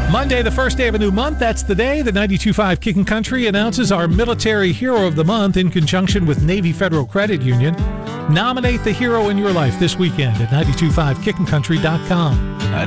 Monday, the first day of a new month. That's the day that 92.5 Kickin' Country announces our Military Hero of the Month in conjunction with Navy Federal Credit Union. Nominate the hero in your life this weekend at 925kickincountry.com.